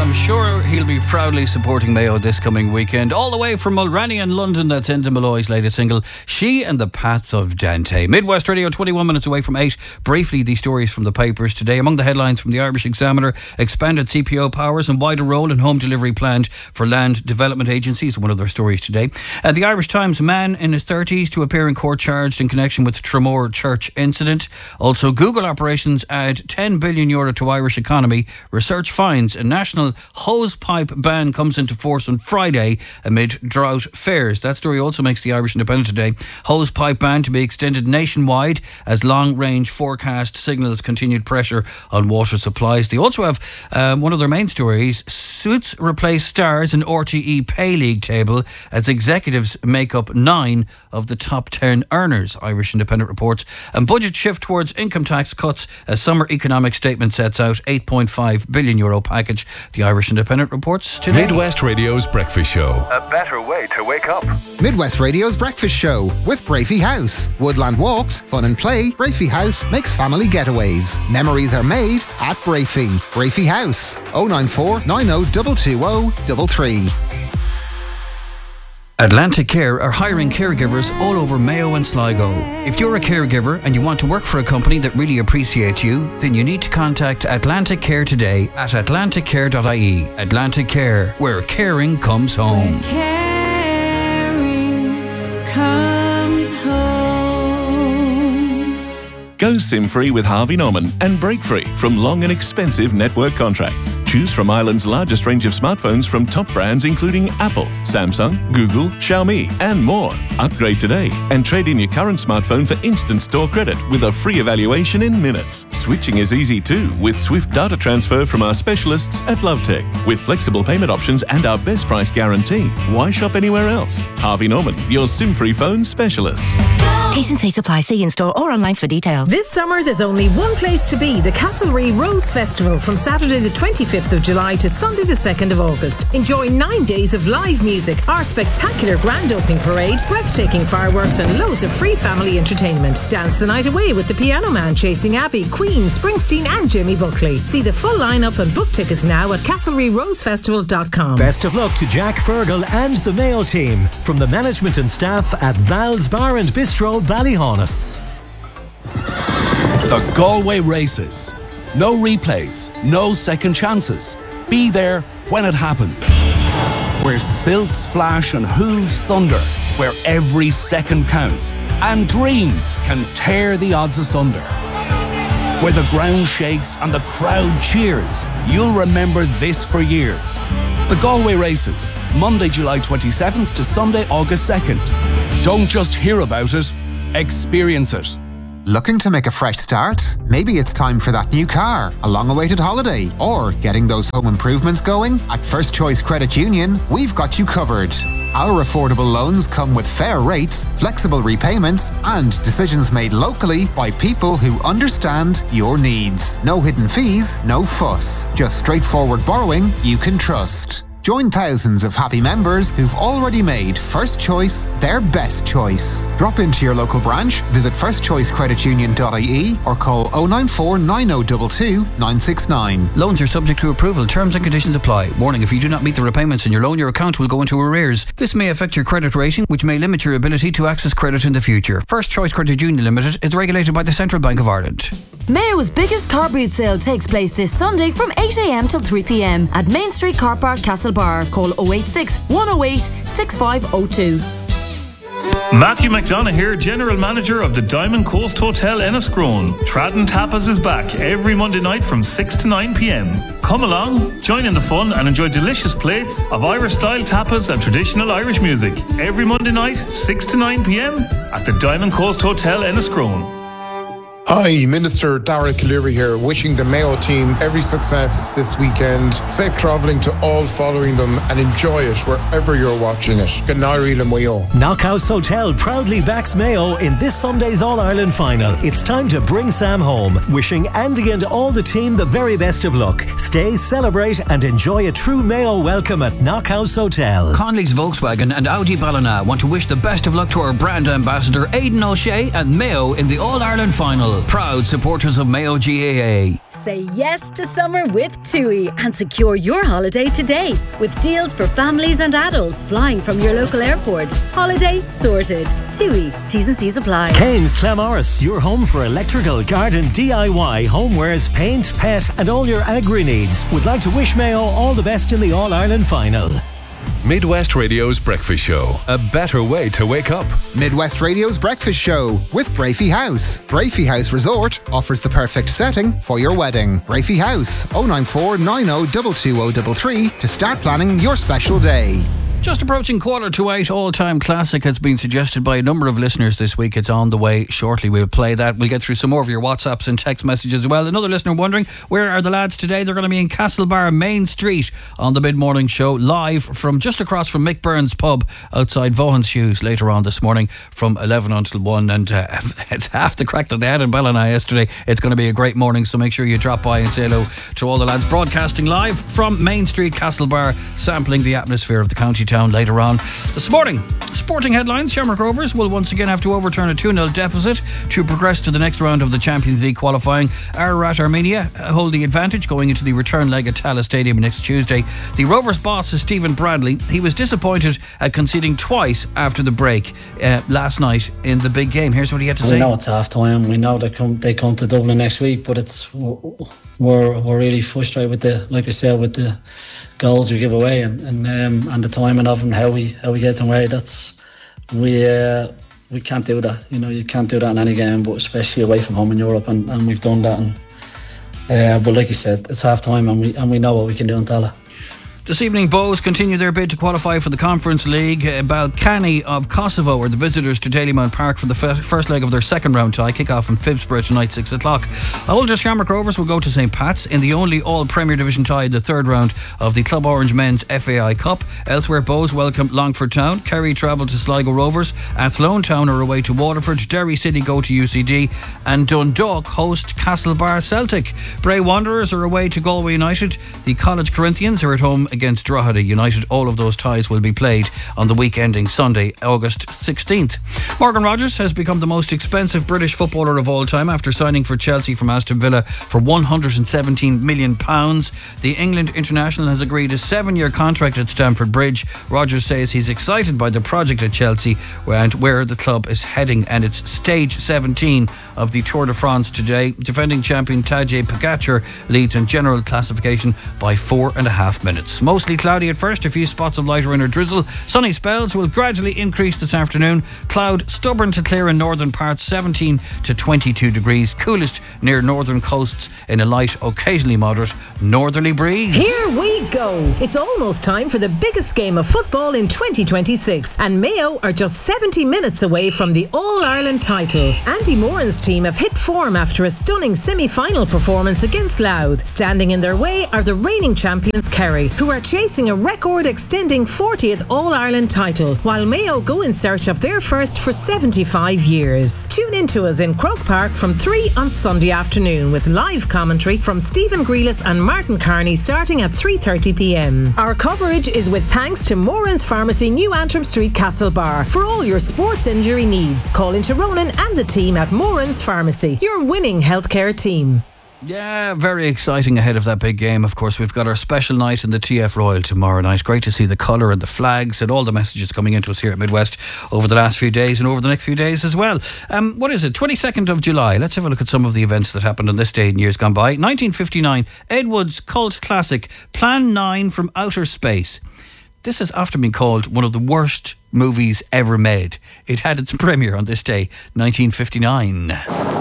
I'm sure he'll be proudly supporting Mayo this coming weekend. All the way from Mulranny in London, that's Enda Malloy's latest single, She and the Path of Dante. Midwest Radio, 21 minutes away from 8. Briefly, these stories from the papers today. Among the headlines from the Irish Examiner: expanded CPO powers and wider role in home delivery planned for land development agencies. One of their stories today. The Irish Times: a man in his 30s to appear in court charged in connection with Tramore Church incident. Also, Google operations add €10 billion to Irish economy. Research finds a national hosepipe ban comes into force on Friday amid drought fears. That story also makes the Irish Independent today. Hosepipe ban to be extended nationwide as long-range forecast signals continued pressure on water supplies. They also have one of their main stories: Suits replace stars in RTE Pay League table as executives make up 9 of the top 10 earners, Irish Independent reports. And budget shift towards income tax cuts as summer economic statement sets out €8.5 billion package. The Irish Independent reports today. Midwest Radio's Breakfast Show. A better way to wake up. Midwest Radio's Breakfast Show with Brafey House. Woodland walks, fun and play. Brafey House makes family getaways. Memories are made at Brafey. Brafey House. 094 90 220 33. Atlantic Care are hiring caregivers all over Mayo and Sligo. If you're a caregiver and you want to work for a company that really appreciates you, then you need to contact Atlantic Care today at atlanticcare.ie. Atlantic Care, where caring comes home. Where caring comes home. Go SIM-free with Harvey Norman and break free from long and expensive network contracts. Choose from Ireland's largest range of smartphones from top brands including Apple, Samsung, Google, Xiaomi and more. Upgrade today and trade in your current smartphone for instant store credit with a free evaluation in minutes. Switching is easy too with swift data transfer from our specialists at Lovetech. With flexible payment options and our best price guarantee, why shop anywhere else? Harvey Norman, your SIM-free phone specialists. T&C supply. See in store or online for details. This summer there's only one place to be, the Castlereagh Rose Festival from Saturday the 25th of July to Sunday the 2nd of August. Enjoy 9 days of live music, our spectacular grand opening parade, breathtaking fireworks and loads of free family entertainment. Dance the night away with the Piano Man, Chasing Abbey, Queen, Springsteen and Jimmy Buckley. See the full lineup and book tickets now at castlereaghrosefestival.com. Best of luck to Jack Fergal and the Mayo team from the management and staff at Val's Bar and Bistro, Ballyhaunis. The Galway Races. No replays, no second chances. Be there when it happens. Where silks flash and hooves thunder. Where every second counts and dreams can tear the odds asunder. Where the ground shakes and the crowd cheers. You'll remember this for years. The Galway Races, Monday, July 27th to Sunday, August 2nd. Don't just hear about it, experience it. Looking to make a fresh start? Maybe it's time for that new car, a long-awaited holiday, or getting those home improvements going? At First Choice Credit Union, we've got you covered. Our affordable loans come with fair rates, flexible repayments, and decisions made locally by people who understand your needs. No hidden fees, no fuss. Just straightforward borrowing you can trust. Join thousands of happy members who've already made First Choice their best choice. Drop into your local branch, visit firstchoicecreditunion.ie or call 094 9022 969. Loans are subject to approval. Terms and conditions apply. Warning: if you do not meet the repayments in your loan, your account will go into arrears. This may affect your credit rating, which may limit your ability to access credit in the future. First Choice Credit Union Limited is regulated by the Central Bank of Ireland. Mayo's biggest car boot sale takes place this Sunday from 8 a.m. till 3 p.m. at Main Street Car Park, Castlebar. Call 086 108 6502. Matthew McDonough here, General Manager of the Diamond Coast Hotel Enniscrone. Tradden Tapas is back every Monday night from 6 to 9 p.m. Come along, join in the fun and enjoy delicious plates of Irish-style tapas and traditional Irish music. Every Monday night, 6 to 9 p.m. at the Diamond Coast Hotel Enniscrone. Hi, Minister Dara Cleary here, wishing the Mayo team every success this weekend. Safe travelling to all following them and enjoy it wherever you're watching it. Ganari le Mayo. Knockhouse Hotel proudly backs Mayo in this Sunday's All-Ireland final. It's time to bring Sam home. Wishing Andy and all the team the very best of luck. Stay, celebrate and enjoy a true Mayo welcome at Knockhouse Hotel. Conley's Volkswagen and Audi Ballina want to wish the best of luck to our brand ambassador Aidan O'Shea and Mayo in the All-Ireland final. Single, proud supporters of Mayo GAA. Say yes to summer with TUI and secure your holiday today with deals for families and adults flying from your local airport. Holiday sorted. TUI. T's and C's apply. Kane's Clamorris, your home for electrical, garden, DIY, homewares, paint, pet and all your agri needs. Would like to wish Mayo all the best in the All-Ireland final. Midwest Radio's Breakfast Show. A better way to wake up. Midwest Radio's Breakfast Show with Brafey House. Brafey House Resort offers the perfect setting for your wedding. Brafey House, 094 90 22033 to start planning your special day. Just approaching 7:45, all-time classic has been suggested by a number of listeners this week. It's on the way shortly. We'll play that. We'll get through some more of your WhatsApps and text messages as well. Another listener wondering, where are the lads today? They're going to be in Castlebar, Main Street on the mid-morning show, live from just across from Mick Byrne's pub outside Vaughan's Shoes later on this morning from 11 until 1. And it's half the crack that they had in Ballina yesterday. It's going to be a great morning, so make sure you drop by and say hello to all the lads. Broadcasting live from Main Street, Castlebar, sampling the atmosphere of the county town later on this morning. Sporting headlines: Shamrock Rovers will once again have to overturn a 2-0 deficit to progress to the next round of the Champions League qualifying. Ararat Armenia hold the advantage going into the return leg at Tallaght Stadium next Tuesday. The Rovers boss is Stephen Bradley. He was disappointed at conceding twice after the break last night in the big game. Here's what he had to say. We know it's half time. We know they come to Dublin next week, but we're really frustrated with with the goals we give away and the timing of them, how we get them away. We can't do that. You can't do that in any game, but especially away from home in Europe, and we've done that. But like you said, it's half time, and we know what we can do in Tallaght. This evening, Bohs continue their bid to qualify for the Conference League. Balkany of Kosovo are the visitors to Dalymount Park for the first leg of their second round tie. Kick-off from Phibsborough tonight, 6 o'clock. Older Shamrock Rovers will go to St. Pat's in the only all-Premier Division tie in the third round of the Club Orange Men's FAI Cup. Elsewhere, Bohs welcome Longford Town. Kerry travel to Sligo Rovers. Athlone Town are away to Waterford. Derry City go to UCD. And Dundalk host Castlebar Celtic. Bray Wanderers are away to Galway United. The College Corinthians are at home against Drogheda United. All of those ties will be played on the week ending Sunday, August 16th. Morgan Rogers has become the most expensive British footballer of all time after signing for Chelsea from Aston Villa for £117 million. The England international has agreed a 7-year contract at Stamford Bridge. Rogers says he's excited by the project at Chelsea and where the club is heading, and it's stage 17 of the Tour de France today. Defending champion Tadej Pogacar leads in general classification by 4.5 minutes. Mostly cloudy at first, a few spots of light rain or drizzle. Sunny spells will gradually increase this afternoon. Cloud stubborn to clear in northern parts, 17 to 22 degrees. Coolest near northern coasts in a light, occasionally moderate northerly breeze. Here we go. It's almost time for the biggest game of football in 2026, and Mayo are just 70 minutes away from the All-Ireland title. Andy Moran's team have hit form after a stunning semi-final performance against Louth. Standing in their way are the reigning champions Kerry, who are chasing a record-extending 40th All-Ireland title, while Mayo go in search of their first for 75 years. Tune in to us in Croke Park from 3 on Sunday afternoon with live commentary from Stephen Grealis and Martin Carney starting at 3:30pm. Our coverage is with thanks to Moran's Pharmacy, New Antrim Street, Castlebar. For all your sports injury needs, call into Ronan and the team at Moran's Pharmacy, your winning healthcare team. Yeah, very exciting ahead of that big game. Of course, we've got our special night in the TF Royal tomorrow night. Great to see the colour and the flags and all the messages coming into us here at Midwest over the last few days and over the next few days as well. What is it? 22nd of July. Let's have a look at some of the events that happened on this day in years gone by. 1959, Ed Wood's cult classic Plan 9 from Outer Space. This has often been called one of the worst movies ever made. It had its premiere on this day, 1959.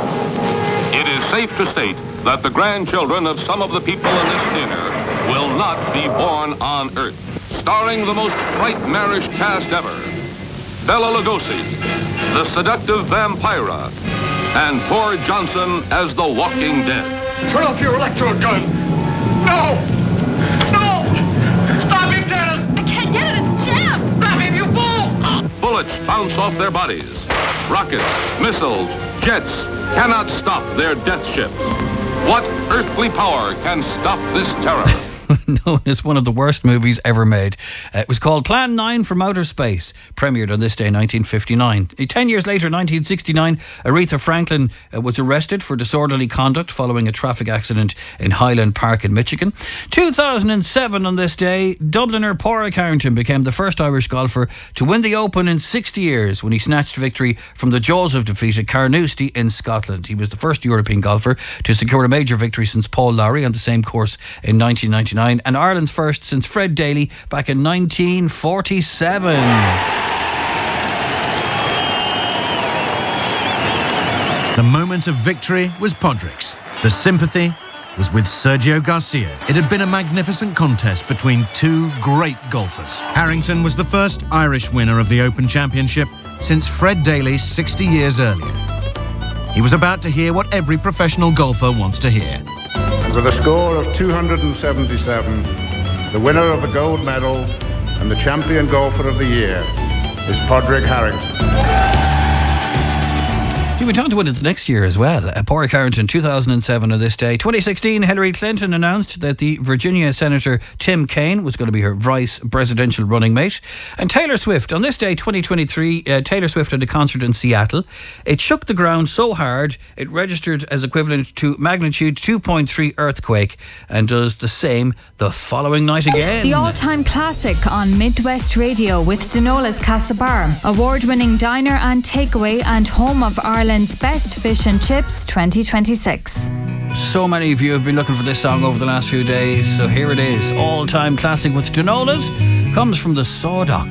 It is safe to state that the grandchildren of some of the people in this theater will not be born on Earth. Starring the most nightmarish cast ever, Bela Lugosi, the seductive Vampira, and Boris Johnson as the Walking Dead. Turn off your electrode gun! No! No! Stop him, Dennis! I can't get it, it's jammed! Grab him, you fool! Bullets bounce off their bodies. Rockets, missiles, jets cannot stop their death ships. What earthly power can stop this terror? known as one of the worst movies ever made. It was called Plan 9 from Outer Space, premiered on this day in 1959. 10 years later, 1969, Aretha Franklin was arrested for disorderly conduct following a traffic accident in Highland Park in Michigan. 2007 on this day, Dubliner Pádraig Harrington became the first Irish golfer to win the Open in 60 years when he snatched victory from the jaws of defeat at Carnoustie in Scotland. He was the first European golfer to secure a major victory since Paul Lawrie on the same course in 1999, and Ireland's first since Fred Daly back in 1947. The moment of victory was Padraig's. The sympathy was with Sergio Garcia. It had been a magnificent contest between two great golfers. Harrington was the first Irish winner of the Open Championship since Fred Daly 60 years earlier. He was about to hear what every professional golfer wants to hear. And with a score of 277, the winner of the gold medal and the champion golfer of the year is Pádraig Harrington. You went on to win it the next year as well. Pádraig Harrington, 2007 on this day. 2016, Hillary Clinton announced that the Virginia Senator Tim Kaine was going to be her vice presidential running mate. And Taylor Swift, on this day, 2023, Taylor Swift had a concert in Seattle. It shook the ground so hard, it registered as equivalent to magnitude 2.3 earthquake, and does the same the following night again. The all-time classic on Midwest Radio with Donola's Castlebar, award-winning diner and takeaway and home of Ireland's Best Fish and Chips 2026. So many of you have been looking for this song over the last few days, so here it is. All-time classic with Donola's, comes from the Sawdock.